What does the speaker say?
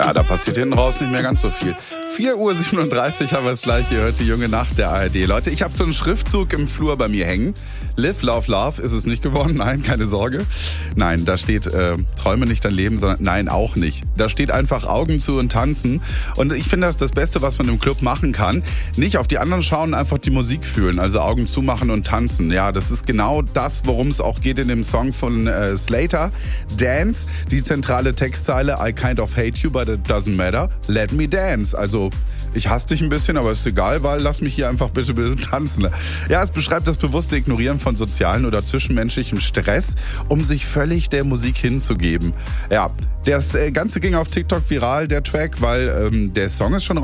Ja, da passiert hinten raus nicht mehr ganz so viel. 4:37 Uhr haben wir es gleich gehört, die junge Nacht der ARD. Leute, ich habe so einen Schriftzug im Flur bei mir hängen. Live, love, love ist es nicht geworden. Nein, keine Sorge. Nein, da steht, träume nicht dein Leben, sondern nein, auch nicht. Da steht einfach Augen zu und tanzen. Und ich finde, das ist das Beste, was man im Club machen kann. Nicht auf die anderen schauen, einfach die Musik fühlen. Also Augen zumachen und tanzen. Ja, das ist genau das, worum es auch geht in dem Song von Slater. Dance, die zentrale Textzeile, I kind of hate you, but it doesn't matter. Let me dance. Also, ich hasse dich ein bisschen, aber ist egal, weil lass mich hier einfach bitte tanzen. Ja, es beschreibt das bewusste Ignorieren von sozialen oder zwischenmenschlichem Stress, um sich völlig der Musik hinzugeben. Ja, das Ganze ging auf TikTok viral, der Track, weil der Song ist schon